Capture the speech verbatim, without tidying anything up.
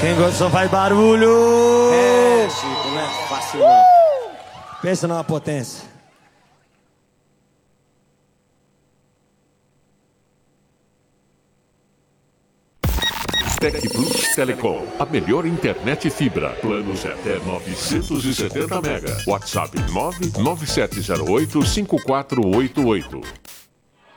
Quem gostou faz barulho! É, Chico, não é fácil não. Pensa numa potência. Tec Plus Telecom, a melhor internet fibra. Planos até novecentos e setenta mega. WhatsApp nove nove sete zero oito cinco quatro oito oito.